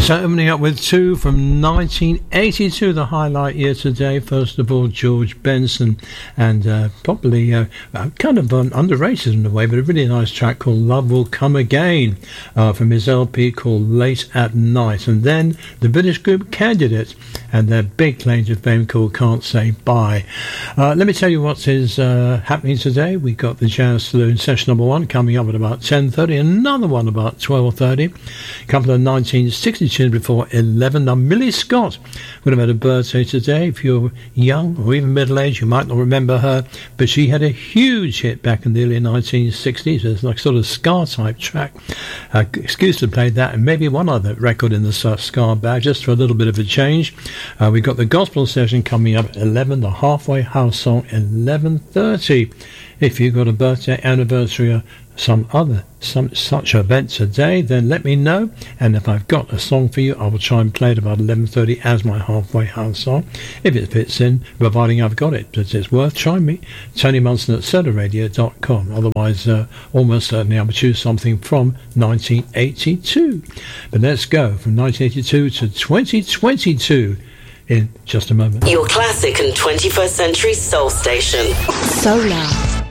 So opening up with two from 1982, the highlight year today. First of all, George Benson, and probably kind of underrated in a way, but a really nice track called Love Will Come Again from his LP called Late at Night. And then the British group Candidate and their big claim to fame called Can't Say Bye. Let me tell you what is happening today. We've got the Jazz Saloon session number 1 coming up at about 10:30, another one about 12:30, a couple of 1962 before 11. Now, Millie Scott would have had a birthday today. If you're young or even middle-aged, you might not remember her, but she had a huge hit back in the early 1960s. It's like sort of ska-type track. Excuse to play that, and maybe one other record in the ska bag, just for a little bit of a change. We've got the gospel session coming up at 11, the halfway house song 11:30. If you've got a birthday, anniversary, or some such event today, then let me know, and if I've got a song for you, I will try and play it about 11:30 as my halfway house song, if it fits in, providing I've got it. But it's worth trying me. Tony Munson at solarradio.com. Otherwise, almost certainly I will choose something from 1982. But let's go from 1982 to 2022 in just a moment. Your classic and 21st century soul station. Solar.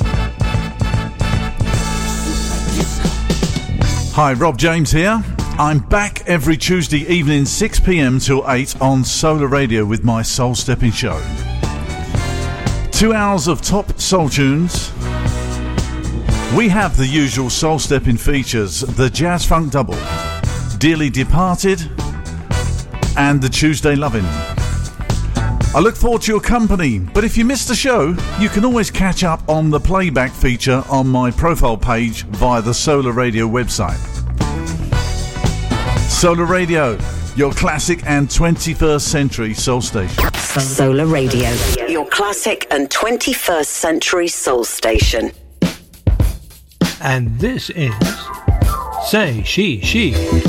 Hi, Rob James here. I'm back every Tuesday evening 6 p.m. till 8 on Solar Radio with my Soul Stepping Show. 2 hours of top soul tunes. We have the usual soul stepping features, the Jazz Funk Double, Dearly Departed, and the Tuesday Lovin'. I look forward to your company, but if you missed the show, you can always catch up on the playback feature on my profile page via the Solar Radio website. Solar Radio, your classic and 21st century soul station. Solar Radio, your classic and 21st century soul station. And this is Say She.